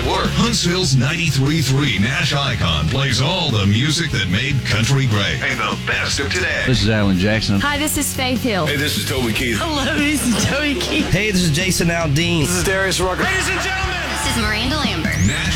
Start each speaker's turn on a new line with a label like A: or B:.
A: at work. Huntsville's 93.3 Nash Icon plays all the music that made country great. And the best of today.
B: This is Alan Jackson.
C: Hi, this is Faith Hill.
D: Hey, this is Toby Keith.
C: Hello, this is Toby Keith.
E: Hey, this is Jason Aldean.
D: This is Darius Rucker.
F: Ladies and gentlemen,
G: This is Miranda Lambert.
A: Nash